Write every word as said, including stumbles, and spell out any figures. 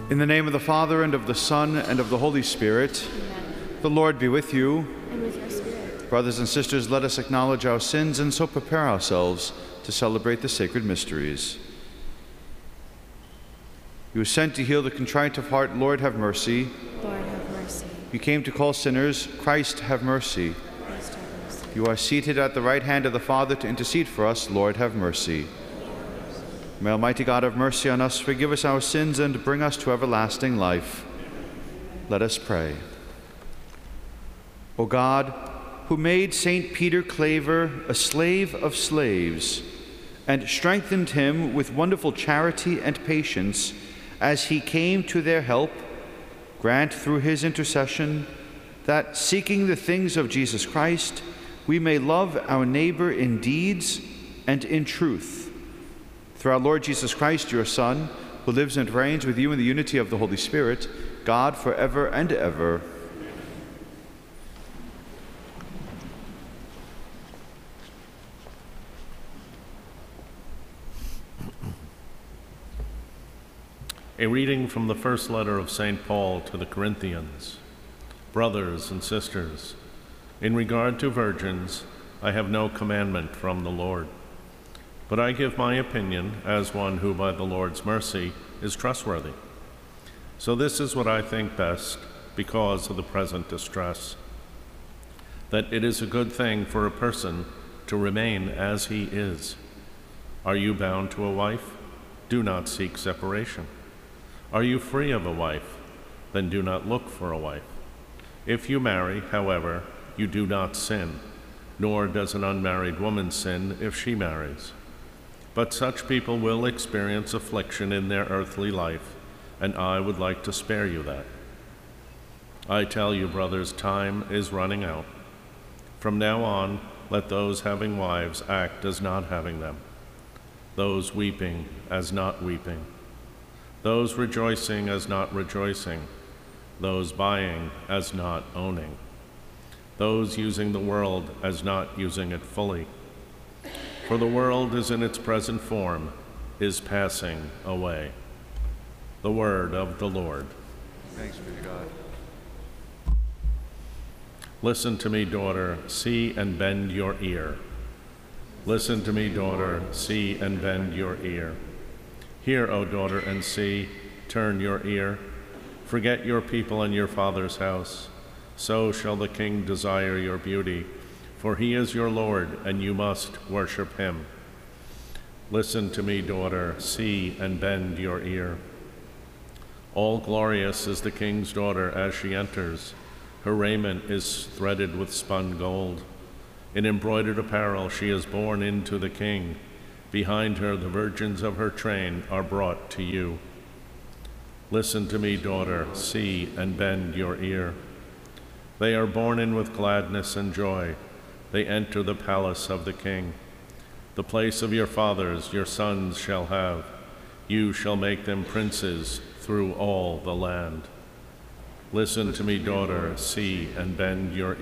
In the name of the Father, and of the Son, and of the Holy Spirit. Amen. The Lord be with you. And with your spirit. Brothers and sisters, let us acknowledge our sins and so prepare ourselves to celebrate the sacred mysteries. You were sent to heal the contrite of heart. Lord, have mercy. Lord, have mercy. You came to call sinners. Christ, have mercy. Christ, have mercy. You are seated at the right hand of the Father to intercede for us. Lord, have mercy. May Almighty God have mercy on us, forgive us our sins, and bring us to everlasting life. Let us pray. O God, who made Saint Peter Claver a slave of slaves, and strengthened him with wonderful charity and patience as he came to their help, grant through his intercession that, seeking the things of Jesus Christ, we may love our neighbor in deeds and in truth. Through our Lord Jesus Christ, your Son, who lives and reigns with you in the unity of the Holy Spirit, God, forever and ever. A reading from the first letter of Saint Paul to the Corinthians. Brothers and sisters, in regard to virgins, I have no commandment from the Lord. But I give my opinion as one who by the Lord's mercy is trustworthy. So this is what I think best because of the present distress, that it is a good thing for a person to remain as he is. Are you bound to a wife? Do not seek separation. Are you free of a wife? Then do not look for a wife. If you marry, however, you do not sin, nor does an unmarried woman sin if she marries. But such people will experience affliction in their earthly life, and I would like to spare you that. I tell you, brothers, time is running out. From now on, let those having wives act as not having them, those weeping as not weeping, those rejoicing as not rejoicing, those buying as not owning, those using the world as not using it fully. For the world is in its present form, is passing away. The word of the Lord. Thanks be to God. Listen to me, daughter, see and bend your ear. Listen to me, daughter, see and bend your ear. Hear, O daughter, and see, turn your ear. Forget your people and your father's house. So shall the king desire your beauty, for he is your Lord, and you must worship him. Listen to me, daughter, see and bend your ear. All glorious is the king's daughter as she enters. Her raiment is threaded with spun gold. In embroidered apparel she is borne into the king. Behind her the virgins of her train are brought to you. Listen to me, daughter, see and bend your ear. They are borne in with gladness and joy. They enter the palace of the king. The place of your fathers your sons shall have. You shall make them princes through all the land. Listen to me, daughter, see and bend your